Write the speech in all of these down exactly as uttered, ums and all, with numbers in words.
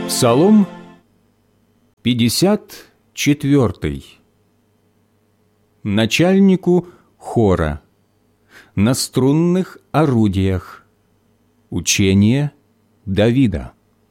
Псалом пятьдесят четвёртый. Начальнику хора на струнных орудиях. Учение Давида.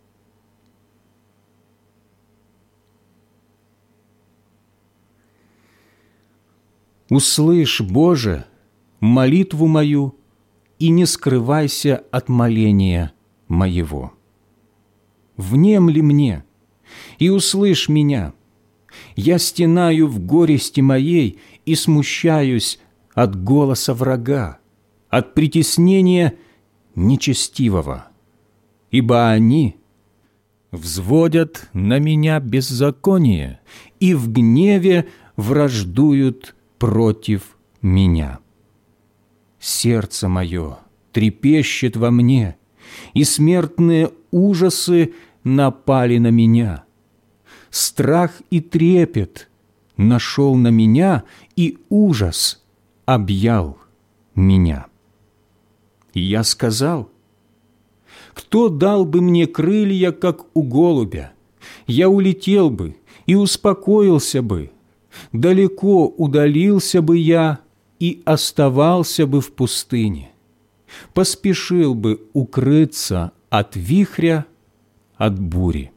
Услышь, Боже, молитву мою, и не скрывайся от моления моего. Внемли мне, и услышь меня. Я стенаю в горести моей и смущаюсь от голоса врага, от притеснения нечестивого. Ибо они взводят на меня беззаконие и в гневе враждуют против меня. Сердце мое трепещет во мне, и смертные ужасы напали на меня. Страх и трепет нашел на меня, и ужас объял меня. И я сказал: кто дал бы мне крылья, как у голубя? Я улетел бы и успокоился бы. Далеко удалился бы я и оставался бы в пустыне. Поспешил бы укрыться от вихря, от бури.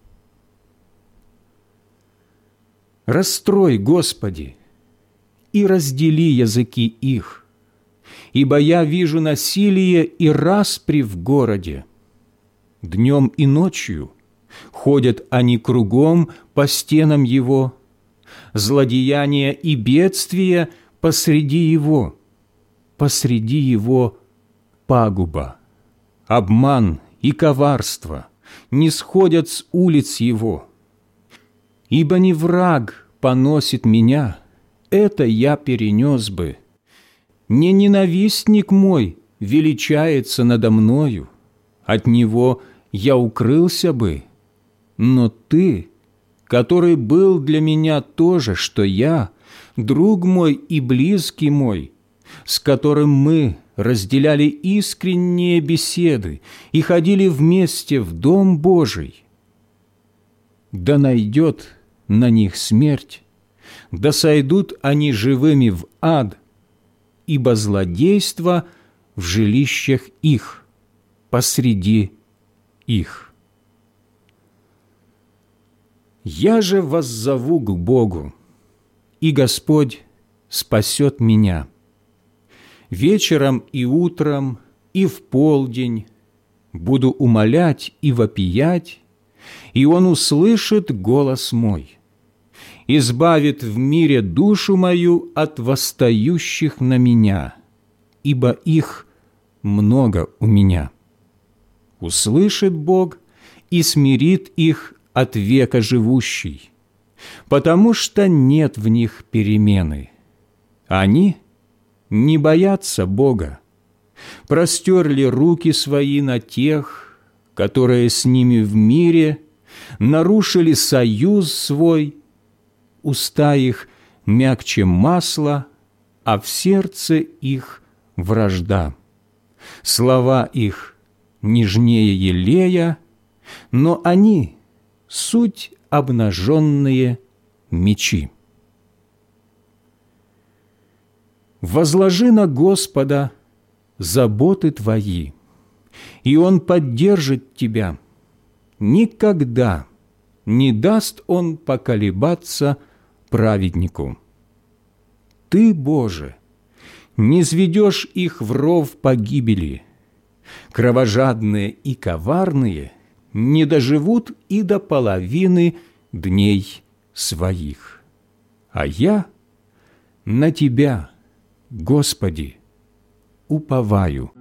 Расстрой, Господи, и раздели языки их, ибо я вижу насилие и распри в городе. Днем и ночью ходят они кругом по стенам его, злодеяния и бедствия посреди его, посреди его пагуба, обман и коварство не сходят с улиц его. Ибо не враг поносит меня, это я перенес бы. Не ненавистник мой величается надо мною, от него я укрылся бы. Но ты, который был для меня то же, что я, друг мой и близкий мой, с которым мы разделяли искренние беседы и ходили вместе в Дом Божий, да найдет на них смерть, да сойдут они живыми в ад, ибо злодейство в жилищах их, посреди их. Я же воззову к Богу, и Господь спасет меня. Вечером и утром, и в полдень буду умолять и вопиять, и Он услышит голос мой, избавит в мире душу мою от восстающих на меня, ибо их много у меня. Услышит Бог и смирит их от века живущий, потому что нет в них перемены. Они не боятся Бога, простерли руки свои на тех, которые с ними в мире, нарушили союз свой, уста их мягче масла, а в сердце их вражда. Слова их нежнее елея, но они суть обнаженные мечи. Возложи на Господа заботы твои, и Он поддержит тебя. Никогда не даст Он поколебаться праведнику. Ты, Боже, низведешь их в ров погибели. Кровожадные и коварные не доживут и до половины дней своих. А я на Тебя, Господи, уповаю.